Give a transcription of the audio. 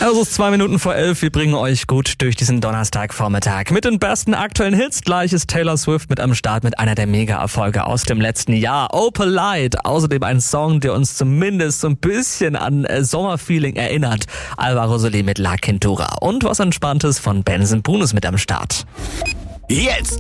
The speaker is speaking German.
Es ist 2 Minuten vor 11. Wir bringen euch gut durch diesen Donnerstagvormittag. Mit den besten aktuellen Hits. Gleich ist Taylor Swift mit am Start mit einer der Mega-Erfolge aus dem letzten Jahr. Opal Light. Außerdem ein Song, der uns zumindest so ein bisschen an Sommerfeeling erinnert. Alvaro Soler mit La Quintura. Und was Entspanntes von Benson Boone ist mit am Start. Jetzt